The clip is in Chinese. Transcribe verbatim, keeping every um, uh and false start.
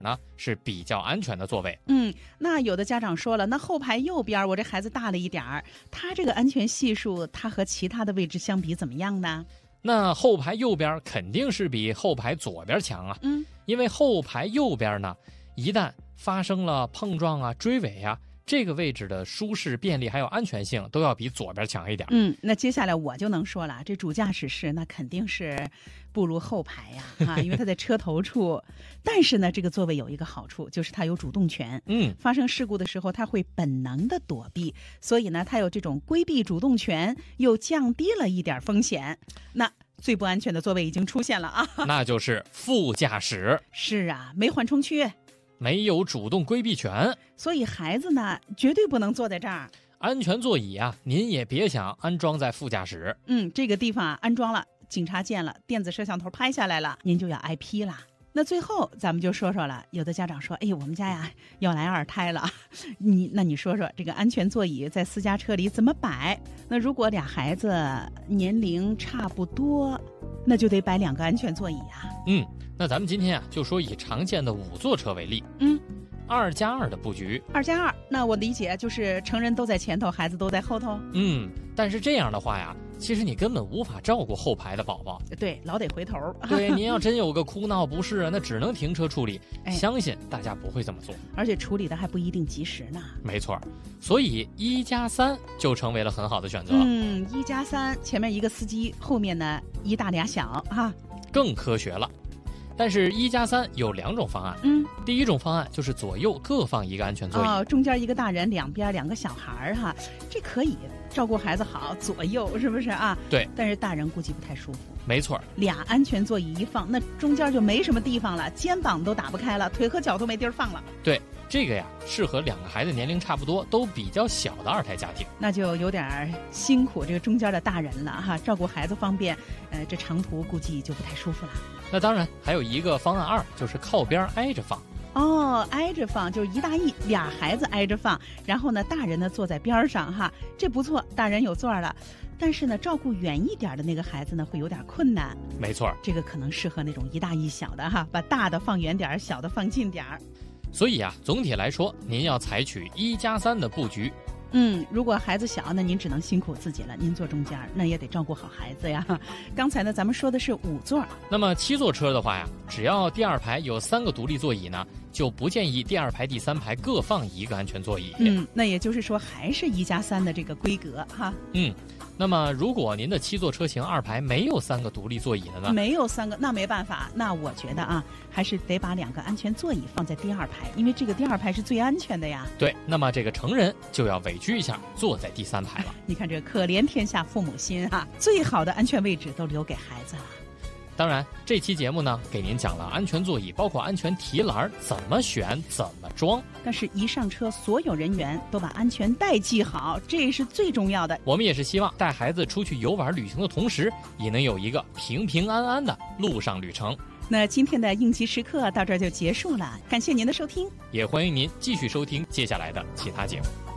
呢是比较安全的座位。 嗯，那有的家长说了，那后排右边我这孩子大了一点儿，他这个安全系数，他和其他的位置相比怎么样呢？ 那后排右边肯定是比后排左边强啊。 嗯， 因为后排右边呢，一旦发生了碰撞啊、追尾啊，这个位置的舒适、便利还有安全性都要比左边强一点。 嗯，那接下来我就能说了，这主驾驶室那肯定是不如后排呀，啊，因为它在车头处。但是呢，这个座位有一个好处，就是它有主动权。 嗯， 发生事故的时候，它会本能的躲避，所以呢，它有这种规避主动权，又降低了一点风险。那最不安全的座位已经出现了啊， 那就是副驾驶。 是啊，没缓冲区， 没有主动规避权， 所以孩子呢绝对不能坐在这儿。 安全座椅啊，您也别想安装在副驾驶。 嗯，这个地方啊安装了，警察见了，电子摄像头拍下来了，您就要挨批了。那最后咱们就说说了，有的家长说，哎，我们家呀要来二胎了，你那你说说这个安全座椅在私家车里怎么摆？那如果俩孩子年龄差不多，那就得摆两个安全座椅啊。 嗯，那咱们今天啊就说以常见的五座车为例。 嗯， 二加二的布局。 二加二，那我理解就是成人都在前头，孩子都在后头。 嗯，但是这样的话呀，其实你根本无法照顾后排的宝宝。 对，老得回头。 对，您要真有个哭闹不适，那只能停车处理。 哎， 相信大家不会这么做， 而且处理的还不一定及时呢。 没错，所以一加三就成为了很好的选择。 嗯，一加三，前面一个司机，后面呢一大俩小哈， 更科学了。但是，一加三有两种方案。 嗯， 第一种方案就是左右各放一个安全座椅， 哦，中间一个大人，两边两个小孩哈，这可以照顾孩子好，左右是不是啊？ 对。 但是大人估计不太舒服。 没错， 俩安全座椅一放，那中间就没什么地方了，肩膀都打不开了，腿和脚都没地儿放了。 对，这个呀，适合两个孩子年龄差不多、都比较小的二胎家庭。 那就有点辛苦这个中间的大人了哈，照顾孩子方便，呃，这长途估计就不太舒服了。 那当然，还有一个方案二，就是靠边挨着放。 哦，挨着放就是一大一，俩孩子挨着放，然后呢，大人呢坐在边上哈，这不错，大人有座了。但是呢，照顾远一点的那个孩子呢，会有点困难。 没错， 这个可能适合那种一大一小的哈，把大的放远点，小的放近点。 所以啊，总体来说，您要采取一加三的布局。 嗯，如果孩子小，那您只能辛苦自己了。您坐中间，那也得照顾好孩子呀。刚才呢，咱们说的是五座， 那么七座车的话呀，只要第二排有三个独立座椅呢，就不建议第二排、第三排各放一个安全座椅。 嗯，那也就是说，还是一加三的这个规格哈。 嗯。那么，如果您的七座车型二排没有三个独立座椅的呢？ 没有三个，那没办法。那我觉得啊，还是得把两个安全座椅放在第二排，因为这个第二排是最安全的呀。 对，那么这个成人就要委屈一下，坐在第三排了。 你看这可怜天下父母心啊，最好的安全位置都留给孩子了。 当然，这期节目呢，给您讲了安全座椅，包括安全提篮怎么选、怎么装。 但是，一上车，所有人员都把安全带系好，这是最重要的。 我们也是希望带孩子出去游玩旅行的同时，也能有一个平平安安的路上旅程。 那今天的应急时刻到这儿就结束了，感谢您的收听， 也欢迎您继续收听接下来的其他节目。